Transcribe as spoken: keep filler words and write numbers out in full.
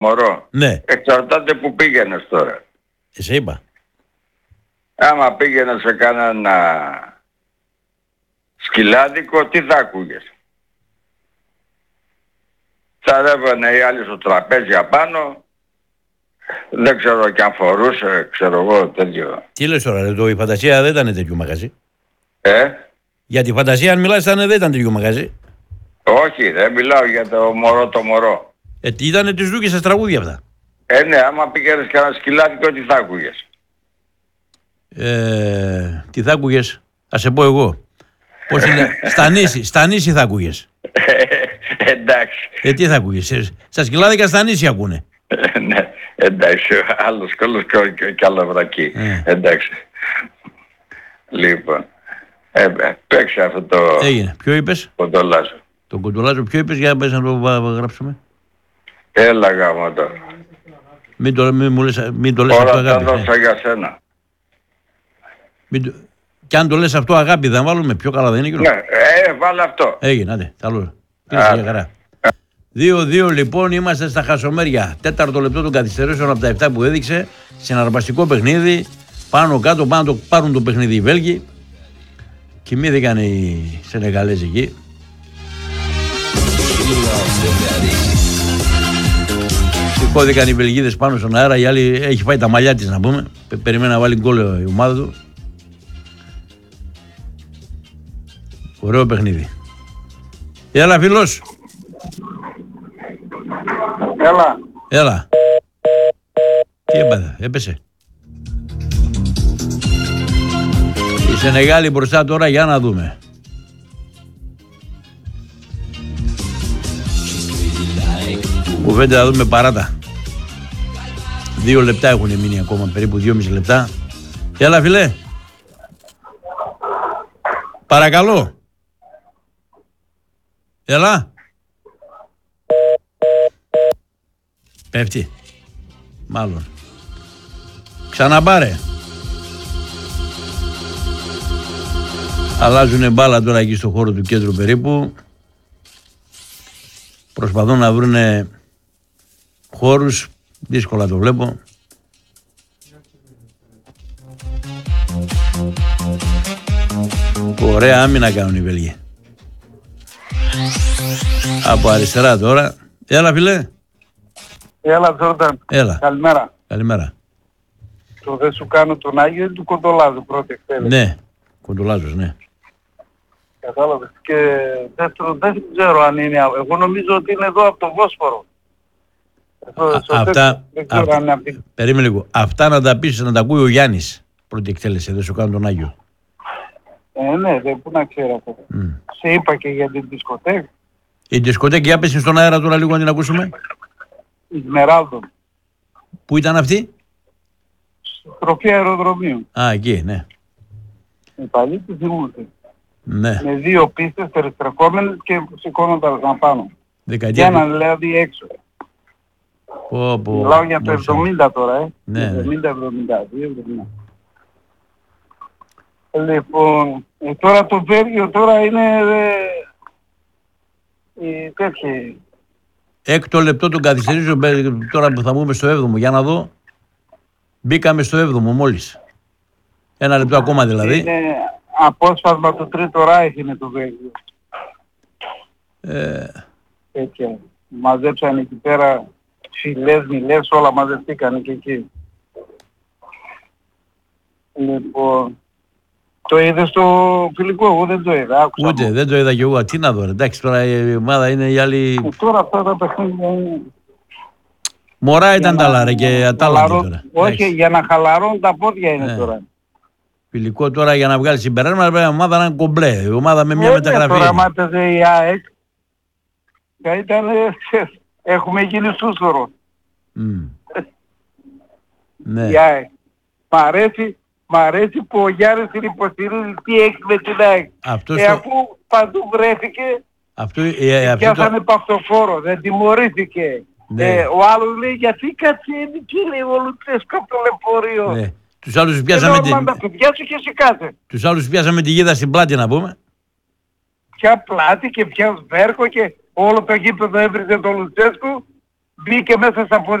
Μωρό. Ναι. Εξαρτάται που πήγαινες τώρα. Εσύ είπα. Άμα πήγαινε σε κανένα σκυλάδικο, τι θα άκουγες? Θα ρεύανε οι άλλοι στο τραπέζι απάνω. Δεν ξέρω κι αν φορούσε, ξέρω εγώ τέτοιο. Τι λες τώρα, ρε, το, η φαντασία δεν ήταν τέτοιο μαγαζί. Ε? Για τη φαντασία, αν μιλάς, ήταν, δεν ήταν τέτοιο μαγαζί. Όχι, δεν μιλάω για το μωρό το μωρό. Ε, ήταν τις δούκες σας τραγούδια αυτά. Ε, ναι, άμα πήγαινες κανένα σκυλάδικο, τι θα άκουγες? Ε, τι θα άκουγες, ας σε πω εγώ. Πώς είναι, στα νήσι, στα νήσι θα άκουγες. Εντάξει. Ε, τι θα άκουγες, ε, στα σκυλάδικα στα νήσι ακούνε. Ναι, εντάξει, άλλος κόλλος κι άλλο βρακί. Ε. Εντάξει. Λοιπόν, ε, παίξε αυτό το Έγινε, ποιο είπες? κοντολάζο. Το κοντολάζο ποιο είπες, για πες να το βα- βα- γράψουμε. Έλα γάμο τώρα. Μην το, μην μου λες, μην το λες αυτό Όλα τα αγάπη. δώσα ε. για σένα. Μην το... Κι αν το λες αυτό αγάπη, δεν βάλουμε πιο καλά, δεν είναι κοινό. Ναι, ε, βάλε αυτό. Έγινε, άντε, καλό. Πήρες για χαρά. δύο δύο λοιπόν είμαστε στα χασομέρια. Τέταρτο λεπτό των καθυστερήσεων από τα επτά που έδειξε. Συναρπαστικό παιχνίδι. Πάνω κάτω, πάνω το πάρουν το παιχνίδι οι Βέλγοι. Κοιμήθηκαν οι Σενεγαλέζοι εκεί. Σηκώθηκαν οι Βελγίδες πάνω στον αέρα. Η άλλη έχει φάει τα μαλλιά της, να πούμε. Πε- Περιμένει να βάλει γκολ η ομάδα του. Ωραίο παιχνίδι. Έλα φίλος. Έλα. Έλα. Τι έπαθε, έπεσε. Η Σενεγάλη μπροστά τώρα, για να δούμε. Μου φαίνεται να δούμε παράτα. Δύο λεπτά έχουν μείνει ακόμα, περίπου δυόμιση λεπτά. Έλα φίλε. Παρακαλώ. Έλα. Πέφτει. Μάλλον. Ξαναπάρε. Αλλάζουνε μπάλα τώρα εκεί στο χώρο του κέντρου περίπου. Προσπαθούν να βρουνε χώρους. Δύσκολα το βλέπω. Ωραία άμυνα κάνουν οι Βέλγοι. Από αριστερά τώρα. Έλα φίλε. Έλα Τζόρνταν. Έλα. Καλημέρα. Καλημέρα. Το δεν σου κάνω τον Άγιο ή του Κοντολάζου πρώτη εκτέλεση. Ναι. Κοντολάζος, ναι. Κατάλαβες. Και δεύτερο δεν ξέρω αν είναι. Εγώ νομίζω ότι είναι εδώ από το Βόσπορο. Εδώ, Α, στο αυτά, τέτοιο, δεν ξέρω αυτά- αν είναι από την... περίμενε λίγο. Αυτά να τα πεις, να τα ακούει ο Γιάννης. Πρώτη εκτέλεση, δεν σου κάνω τον Άγιο. Ε, ναι, δεν πού να ξέρω αυτό. Μμ. Σε είπα και για την δισκοτέκ. Η δισκοτέκη άπεσε στον αέρα τώρα λίγο να την ακούσουμε. Ισμεράλδο. Πού ήταν αυτή? Τροφή αεροδρομίου. Α, εκεί, ναι. Οι παλιοί τη θυμούνται. Ναι. Με δύο πίστες περιστρεφόμενες και σηκώνονταν να πάνω. Για Δεκαετία. έναν δηλαδή έξω. Πω, πω. Μιλάω για το Μάλιστα. εβδομήντα τώρα, ε. Ναι, ναι. εβδομήντα εβδομήντα δύο εβδομήντα. Λοιπόν, ε, τώρα το Βέλγιο τώρα είναι ε, ε, τέτοιοι. Έκτο λεπτό των καθυστερήσεων, μπε- τώρα που θα μπούμε στο έβδομο, για να δω. Μπήκαμε στο έβδομο μόλις. Ένα λεπτό ακόμα δηλαδή. Είναι απόσπασμα του τρίτου Ράιχ είναι το Βέλγιο. Ε, Τέτοια. Μαζέψαν εκεί πέρα φυλές, μιλές, όλα μαζευτήκανε και εκεί. Λοιπόν, το είδες στο φιλικό, εγώ δεν το είδα, άκουσα. ούτε, μόνο. δεν το είδα κι εγώ. Τι να δω, ρε. Εντάξει, τώρα η ομάδα είναι η άλλη. Ε, τώρα αυτά τα παιχνίδια είναι... Μωρά ήταν για τα να- άλλα, ρε, και να Ατάλαντη χαλαρώ- τώρα. Όχι, Εντάξει. για να χαλαρώνουν τα πόδια είναι Ναι. τώρα. Φιλικό τώρα για να βγάλει συμπεράσματα πρέπει η ομάδα να είναι κομπλέ. Η ομάδα με μια Ε, ναι, μεταγραφή. τώρα είναι. μάταιζε η ΑΕΚ. Θα ήταν... ε, έχουμε γίνει σούσορο. Μμ. Ναι. Η ΑΕΚ. Μ' αρέσει, μ' αρέσει που ο Γιάννης την υποστηρίζει τι έχει με την ΑΕΚ. Αυτό, Και στο... αφού παντού βρέθηκε, αυτό, ε, ε, αυτό πιάσανε το... παυτοφόρο, δεν τιμωρήθηκε. Ναι. Ε, ο άλλος λέει γιατί κάτσε και λέει ο Λουτσέσκο από το λεωφορείο. Ναι. Τους άλλους Και πιάσαμε, λέω, τη... «Μα τα παιδιά σου και εσύ κάτσε. τους άλλους πιάσαμε τη γίδα στην πλάτη να πούμε. Ποια πλάτη και ποια σβέρκο και όλο το γήπεδο έβριζε τον Λουτσέσκο. μπήκε μέσα στα